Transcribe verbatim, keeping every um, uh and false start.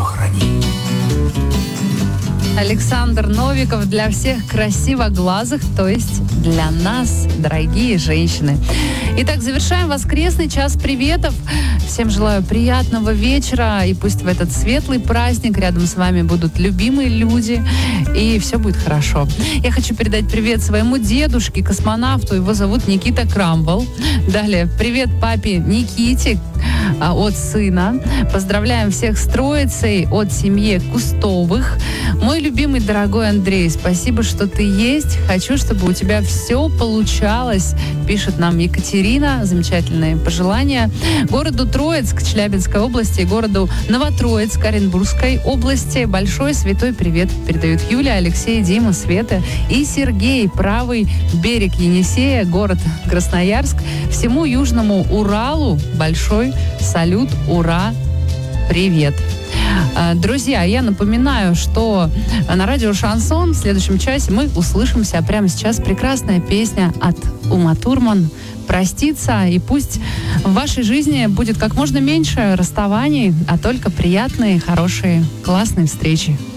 храни. Александр Новиков для всех красивоглазых, то есть для нас, дорогие женщины. Итак, завершаем воскресный час приветов. Всем желаю приятного вечера, и пусть в этот светлый праздник рядом с вами будут любимые люди, и все будет хорошо. Я хочу передать привет своему дедушке, космонавту, его зовут Никита Крамбл. Далее, привет папе Никите от сына. Поздравляем всех с Троицей от семьи Кустовых. Мой любимый, дорогой Андрей, спасибо, что ты есть. Хочу, чтобы у тебя все получалось, пишет нам Екатерина. Замечательные пожелания. Городу Троицк, Челябинской области, городу Новотроицк, Оренбургской области большой святой привет передают Юля, Алексей, Дима, Света и Сергей. Правый берег Енисея, город Красноярск. Всему Южному Уралу большой салют, ура, привет. Друзья, я напоминаю, что на радио «Шансон» в следующем часе мы услышимся. А прямо сейчас прекрасная песня от Uma Thurman «Проститься». И пусть в вашей жизни будет как можно меньше расставаний, а только приятные, хорошие, классные встречи.